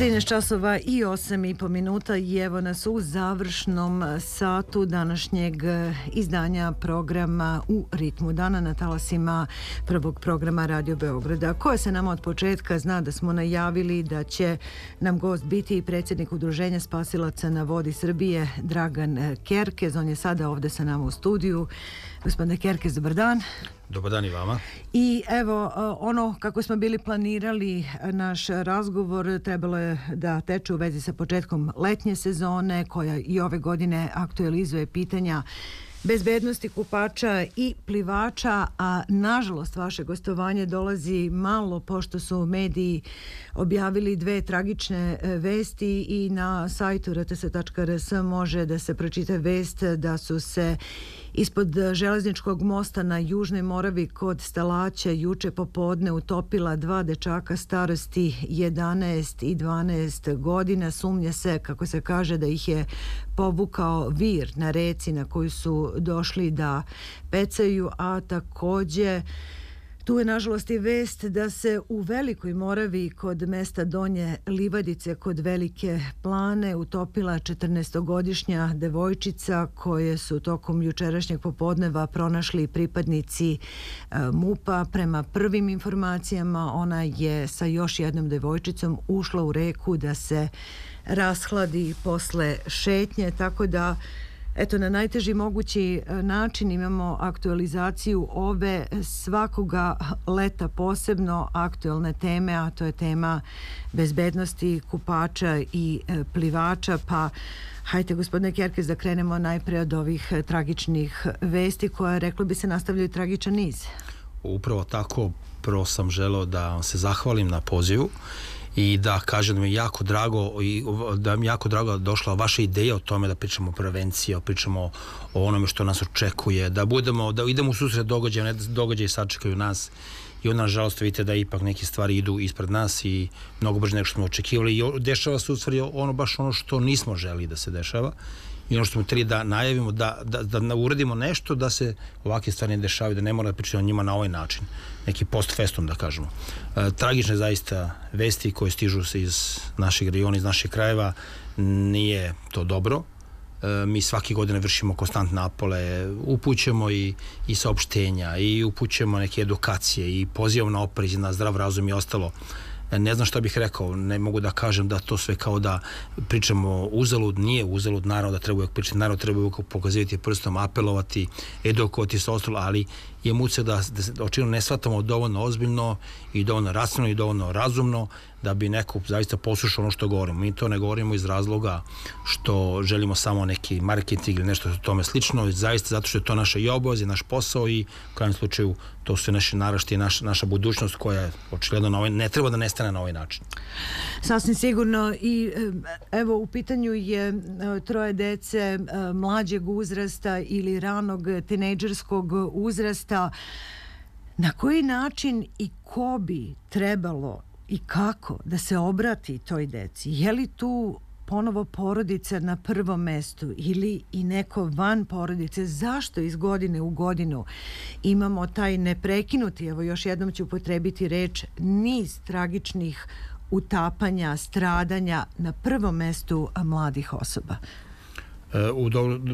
13 časova i 8,5 minuta i evo nas u završnom satu današnjeg izdanja programa U ritmu dana na talasima prvog programa Radio Beograda, koja se nama od početka zna da smo najavili da će nam gost biti i predsjednik Udruženja spasilaca na vodi Srbije, Dragan Kerkez. On je sada ovdje sa nama u studiju. Gospodine Kerkez, dobar dan. Dobar dan i vama. I evo, ono kako smo bili planirali naš razgovor trebalo je da teče u vezi sa početkom letnje sezone, koja i ove godine aktualizuje pitanja bezbednosti kupača i plivača, a nažalost vaše gostovanje dolazi malo pošto su mediji objavili dve tragične vesti i na sajtu rts.rs može da se pročita vest da su se ispod železničkog mosta na Južnoj Moravi kod Stalaća juče popodne utopila dva dečaka starosti 11 i 12 godina. Sumnja se, kako se kaže, da ih je povukao vir na reci na koju su došli da pecaju, a također tu je nažalost i vest da se u Velikoj Moravi kod mesta Donje Livadice kod Velike Plane utopila 14-godišnja devojčica koje su tokom jučerašnjeg popodneva pronašli pripadnici MUP-a. Prema prvim informacijama ona je sa još jednom devojčicom ušla u reku da se rashladi posle šetnje, tako da eto, na najteži mogući način imamo aktualizaciju ove svakoga leta posebno aktualne teme, a to je tema bezbednosti kupača i plivača. Pa hajte, gospodine Kerkez, da krenemo najpre od ovih tragičnih vesti koje, reklo bi se, nastavljaju tragičan niz. Upravo tako, prvo sam želeo da vam se zahvalim na pozivu i da kažem da mi je jako drago da došla vaša ideja o tome da pričamo o prevenciji, pričamo o onome što nas očekuje, da idemo u susret događaja, ne da događaji sačekaju nas. I onda, nažalost, vidite da ipak neke stvari idu ispred nas i mnogo brže nego što smo očekivali. I dešava se u stvari baš ono što nismo želi da se dešava. I ono što smo htjeli da najavimo, da uradimo nešto da se ovakve stvari ne dešavaju, da ne mora da pričamo o njima na ovaj način. Neki post festum, da kažemo. Tragične zaista vesti koje stižu se iz našeg regiona, iz naših krajeva, nije to dobro. Mi svake godine vršimo konstantne napole, upućujemo i saopštenja, i upućujemo neke edukacije, i pozivamo na oprez, na zdrav razum i ostalo. Ne znam šta bih rekao, ne mogu da kažem da to sve kao da pričamo uzalud, nije uzalud, naravno da treba uvijek pričati, naravno treba uvijek pokazivati prstom, apelovati, edukovati se ostalo, ali je muce da očigledno ne shvatamo dovoljno ozbiljno i dovoljno racionalno i dovoljno razumno da bi neko zaista poslušao ono što govorimo. Mi to ne govorimo iz razloga što želimo samo neki marketing ili nešto tome slično, zaista zato što je to naša i obaveza i naš posao i u krajnjem slučaju to su naši naraštaji i naša budućnost koja je očigledno ne treba da nestane na ovaj način. Sasvim sigurno. I evo, u pitanju je troje dece mlađeg uzrasta ili ranog tinejdžerskog uzrasta. Na koji način i ko bi trebalo i kako da se obrati toj deci? Je li tu ponovo porodica na prvom mestu ili i neko van porodice? Zašto iz godine u godinu imamo taj neprekinuti, evo još jednom ću upotrebiti reč, niz tragičnih utapanja, stradanja na prvom mestu mladih osoba?